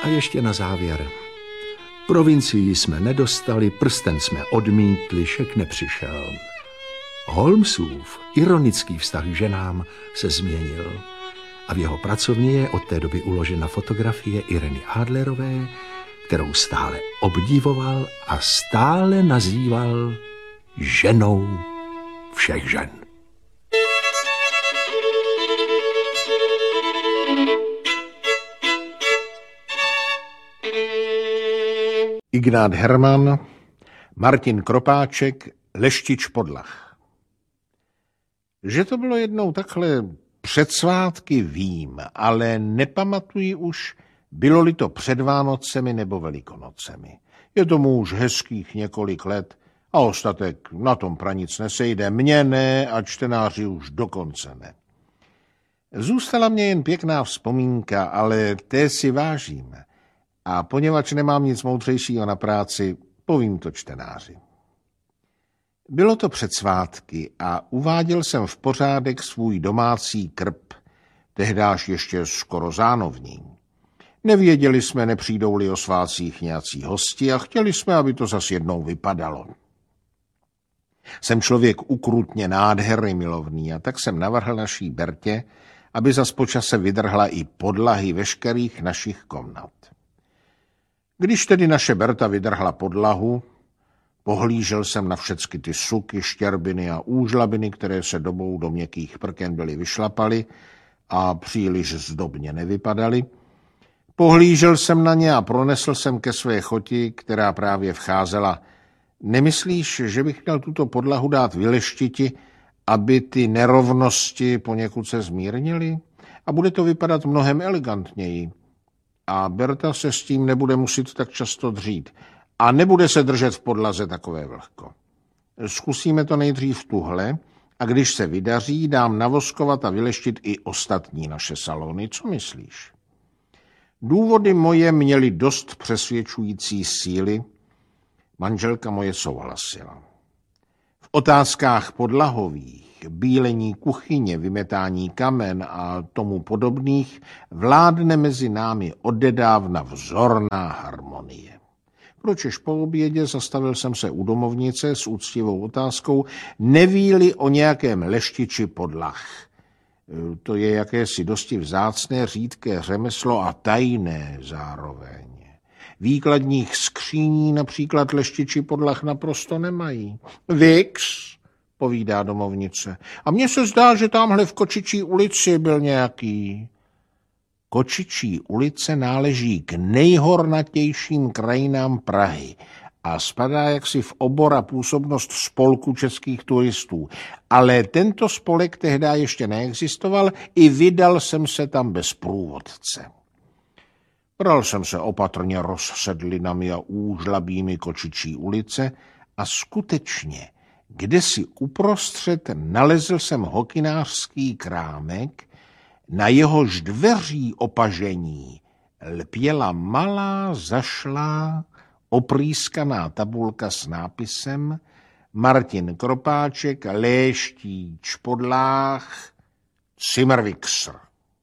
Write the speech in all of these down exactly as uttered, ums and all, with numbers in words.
A ještě na závěr. Provincii jsme nedostali, prsten jsme odmítli, šek nepřišel. Holmesův ironický vztah k ženám se změnil a v jeho pracovně je od té doby uložena fotografie Ireny Adlerové, kterou stále obdivoval a stále nazýval ženou všech žen. Ignác Herman, Martin Kropáček, Leštič Podlah. Že to bylo jednou takhle před svátky vím, ale nepamatuji už, bylo-li to před Vánocemi nebo Velikonocemi. Je tomu už hezkých několik let a ostatek na tom pranic nesejde. Mně ne a čtenáři už dokonce ne. Zůstala mě jen pěkná vzpomínka, ale té si vážím. A poněvadž nemám nic moudřejšího na práci, povím to čtenáři. Bylo to před svátky a uváděl jsem v pořádek svůj domácí krb, tehdáž ještě skoro zánovní. Nevěděli jsme, nepřijdou-li o svátcích nějací hosti a chtěli jsme, aby to zas jednou vypadalo. Jsem člověk ukrutně nádherný milovný a tak jsem navrhl naší Bertě, aby zas počase vydrhla i podlahy veškerých našich komnat. Když tedy naše Berta vydrhla podlahu, pohlížel jsem na všecky ty suky, štěrbiny a úžlabiny, které se dobou do měkkých prken byly vyšlapaly a příliš zdobně nevypadaly. Pohlížel jsem na ně a pronesl jsem ke své choti, která právě vcházela. Nemyslíš, že bych měl tuto podlahu dát vyleštiti, aby ty nerovnosti poněkud se zmírnily? A bude to vypadat mnohem elegantněji. A Berta se s tím nebude muset tak často dřít. A nebude se držet v podlaze takové vlhko. Zkusíme to nejdřív tuhle a když se vydaří, dám navoskovat a vyleštit i ostatní naše salony. Co myslíš? Důvody moje měly dost přesvědčující síly. Manželka moje souhlasila. V otázkách podlahových, bílení kuchyně, vymetání kamen a tomu podobných vládne mezi námi odedávna vzorná harmonie. Pročež po obědě zastavil jsem se u domovnice s úctivou otázkou, neví-li o nějakém leštiči podlah. To je jakési dosti vzácné, řídké řemeslo a tajné zároveň. Výkladních skříní například leštiči podlah naprosto nemají. Vix, povídá domovnice. A mně se zdá, že tamhle v Kočičí ulici byl nějaký. Kočičí ulice náleží k nejhornatějším krajinám Prahy a spadá jaksi v obor a působnost spolku českých turistů. Ale tento spolek tehdy ještě neexistoval, i vydal jsem se tam bez průvodce. Bral jsem se opatrně rozsedlinami a úžlabými Kočičí ulice a skutečně, kdesi uprostřed nalezl jsem hokynářský krámek, na jehož dveří opažení lpěla malá, zašlá, oprýskaná tabulka s nápisem Martin Kropáček, Léštíč Podlách, Zimmerwixer.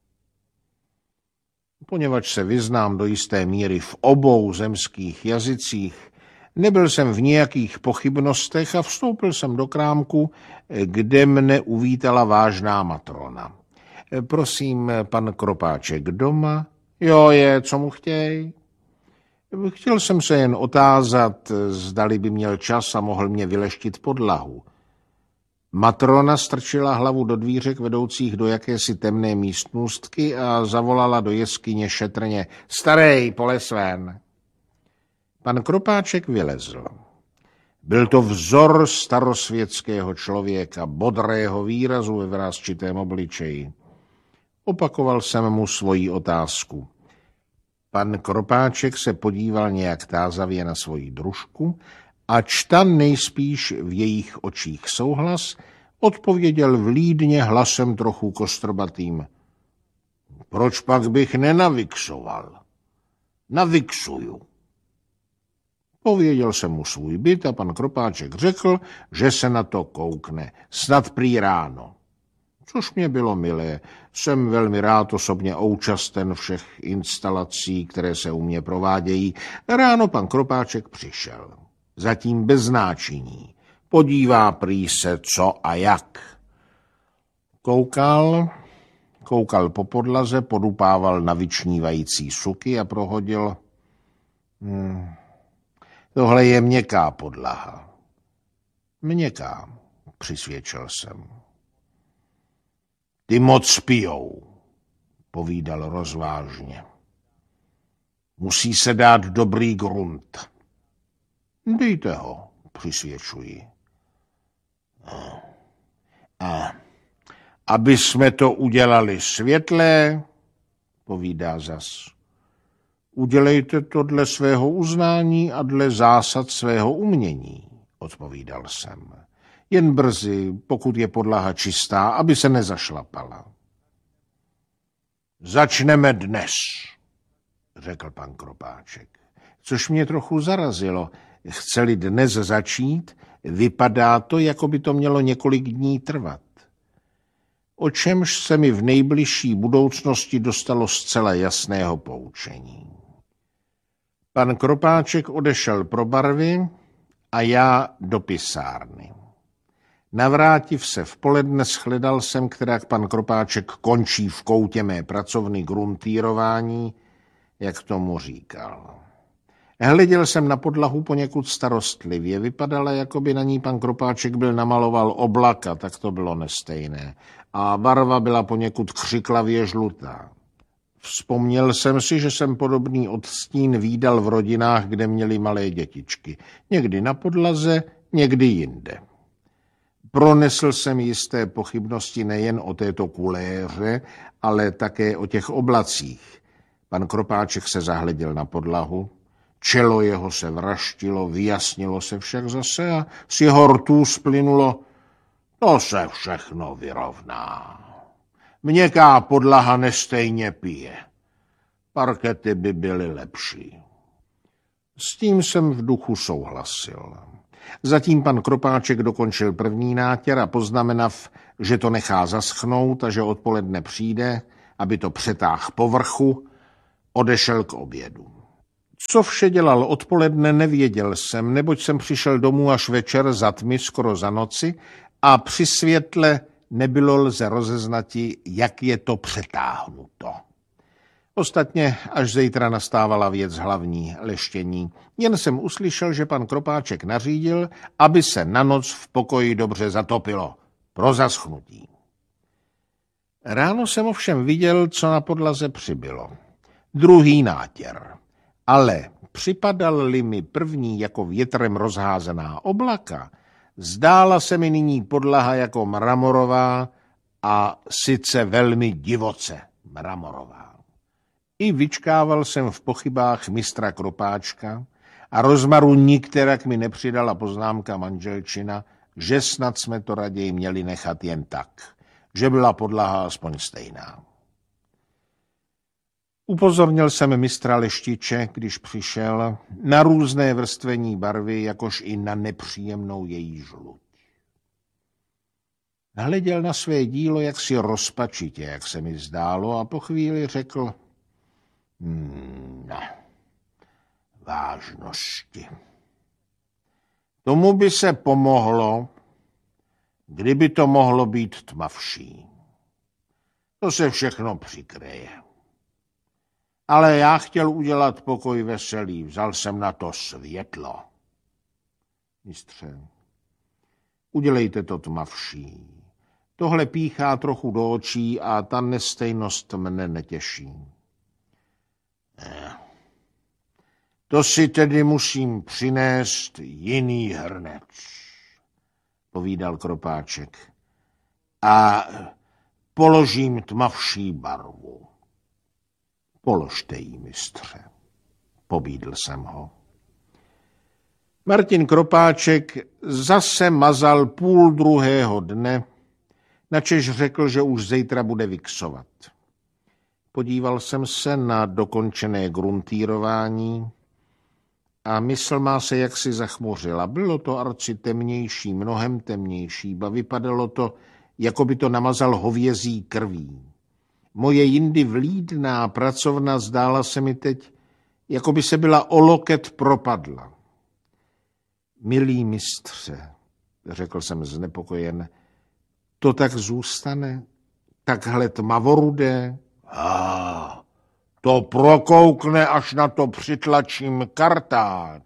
Poněvadž se vyznám do jisté míry v obou zemských jazycích, nebyl jsem v nějakých pochybnostech a vstoupil jsem do krámku, kde mne uvítala vážná matrona. Prosím, pan Kropáček doma? Jo, je, co mu chtěj? Chtěl jsem se jen otázat, zdali by měl čas a mohl mě vyleštit podlahu. Matrona strčila hlavu do dvířek vedoucích do jakési temné místnostky a zavolala do jeskyně šetrně. Starej, poles ven. Pan Kropáček vylezl. Byl to vzor starosvětského člověka, bodrého výrazu ve vrásčitém obličeji. Opakoval jsem mu svoji otázku. Pan Kropáček se podíval nějak tázavě na svoji družku, ač ta nejspíš v jejich očích souhlas, odpověděl vlídně hlasem trochu kostrbatým. Proč pak bych nenavixoval? Navixuju. Pověděl jsem mu svůj byt a pan Kropáček řekl, že se na to koukne, snad prý ráno. což mě bylo milé. Jsem velmi rád osobně účasten všech instalací, které se u mě provádějí. Ráno pan Kropáček přišel. Zatím bez znáčiní. Podívá prý se, co a jak. Koukal, koukal po podlaze, podupával na vyčnívající suky a prohodil. Hmm, tohle je měkká podlaha. Měkká, přisvědčil jsem. Ty moc pijou, povídal rozvážně. Musí se dát dobrý grunt. Dejte ho, přisvědčuji. A aby jsme to udělali světlé, povídá zas. Udělejte to dle svého uznání a dle zásad svého umění, odpovídal jsem. Jen brzy, pokud je podlaha čistá, aby se nezašlapala. Začneme dnes, řekl pan Kropáček, což mě trochu zarazilo. Chce-li dnes začít, vypadá to, jako by to mělo několik dní trvat. O čemž se mi v nejbližší budoucnosti dostalo zcela jasného poučení. Pan Kropáček odešel pro barvy a já do pisárny. Navrátiv se v poledne shledal jsem, kterak pan Kropáček končí v koutě mé pracovny gruntýrování, jak tomu říkal. Hleděl jsem na podlahu poněkud starostlivě. Vypadala, jako by na ní pan Kropáček byl namaloval oblaka, tak to bylo nestejné. A barva byla poněkud křiklavě žlutá. Vzpomněl jsem si, že jsem podobný odstín vídal v rodinách, kde měli malé dětičky. Někdy na podlaze, někdy jinde. Pronesl jsem jisté pochybnosti nejen o této kuléře, ale také o těch oblacích. Pan Kropáček se zahleděl na podlahu. Čelo jeho se vraštilo, vyjasnilo se však zase a z jeho rtů splynulo. To se všechno vyrovná. Měkká podlaha nestejně pije. Parkety by byly lepší. S tím jsem v duchu souhlasil. Zatím pan Kropáček dokončil první nátěr a poznamenav, že to nechá zaschnout a že odpoledne přijde, aby to přetáhl po vrchu, odešel k obědu. Co vše dělal odpoledne, nevěděl jsem, neboť jsem přišel domů až večer za tmy, skoro za noci, a při světle nebylo lze rozeznati, jak je to přetáhnuto. Ostatně až zítra nastávala věc hlavní, leštění. Jen jsem uslyšel, že pan Kropáček nařídil, aby se na noc v pokoji dobře zatopilo, pro zaschnutí. Ráno jsem ovšem viděl, co na podlaze přibylo. Druhý nátěr. Ale připadal-li mi první jako větrem rozházená oblaka, zdála se mi nyní podlaha jako mramorová a sice velmi divoce mramorová. I vyčkával jsem v pochybách mistra Kropáčka a rozmaru nikterak mi nepřidala poznámka manželčina, že snad jsme to raději měli nechat jen tak, že byla podlaha aspoň stejná. Upozornil jsem mistra Leštiče, když přišel, na různé vrstvení barvy, jakož i na nepříjemnou její žluť. Hleděl na své dílo jaksi rozpačitě, jak se mi zdálo, a po chvíli řekl, hmm, ne, vážnosti. Tomu by se pomohlo, kdyby to mohlo být tmavší. To se všechno přikryje. Ale já chtěl udělat pokoj veselý, vzal jsem na to světlo. Mistře, udělejte to tmavší. Tohle píchá trochu do očí a ta nestejnost mne netěší. To si tedy musím přinést jiný hrnec, povídal Kropáček, a položím tmavší barvu. Položte jí, mistře, pobídl jsem ho. Martin Kropáček zase mazal půl druhého dne, načež řekl, že už zítra bude viksovat. Podíval jsem se na dokončené gruntýrování a mysl má se jaksi zachmořila. Bylo to arci temnější, mnohem temnější, ba vypadalo to, jako by to namazal hovězí krví. Moje jindy vlídná pracovna zdála se mi teď, jako by se byla o loket propadla. Milý mistře, řekl jsem znepokojen, to tak zůstane? Takhle tmavorudé? A to prokoukne, až na to přitlačím kartáč.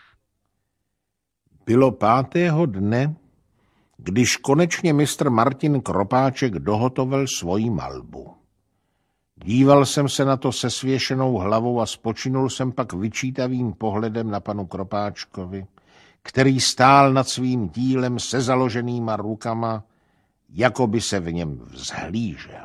Bylo pátého dne, když konečně mistr Martin Kropáček dohotovil svoji malbu. Díval jsem se na to se svěšenou hlavou a spočinul jsem pak vyčítavým pohledem na panu Kropáčkovi, který stál nad svým dílem se založenýma rukama, jako by se v něm vzhlížel.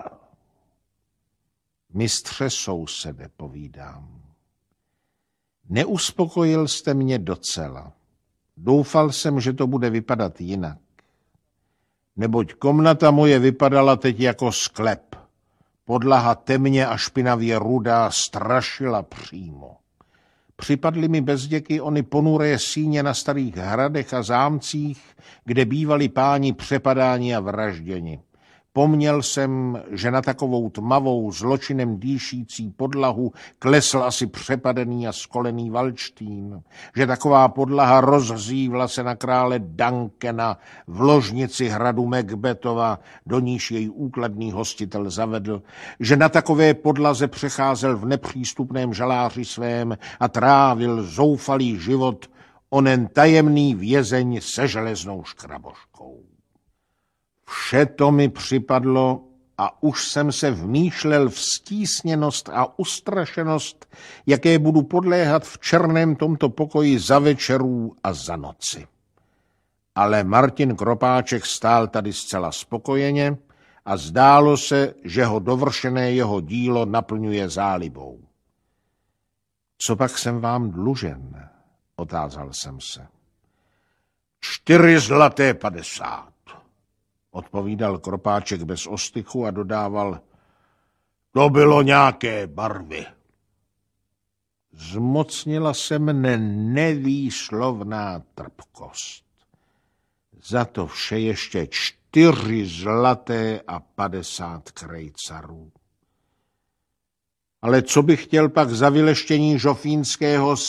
Mistře sousede, povídám. Neuspokojil jste mě docela. Doufal jsem, že to bude vypadat jinak. Neboť komnata moje vypadala teď jako sklep. Podlaha temně a špinavě rudá strašila přímo. Připadly mi bezděky ony ponuré síně na starých hradech a zámcích, kde bývali páni přepadáni a vražděni. Pomněl jsem, že na takovou tmavou, zločinem dýšící podlahu klesl asi přepadený a skolený Valštín, že taková podlaha rozhřívla se na krále Duncana v ložnici hradu Macbethova, do níž jej úkladný hostitel zavedl, že na takové podlaze přecházel v nepřístupném žaláři svém a trávil zoufalý život onen tajemný vězeň se železnou škraboškou. Vše to mi připadlo a už jsem se vmýšlel v stísněnost a ustrašenost, jaké budu podléhat v černém tomto pokoji za večerů a za noci. Ale Martin Kropáček stál tady zcela spokojeně a zdálo se, že ho dovršené jeho dílo naplňuje zálibou. Co pak jsem vám dlužen? Otázal jsem se. Čtyři zlaté padesát. Odpovídal Kropáček bez ostychu a dodával, to bylo nějaké barvy. Zmocnila se mne nevýslovná trpkost. Za to vše ještě čtyři zlaté a padesát krejcarů. Ale co bych chtěl pak za vyleštění žofínského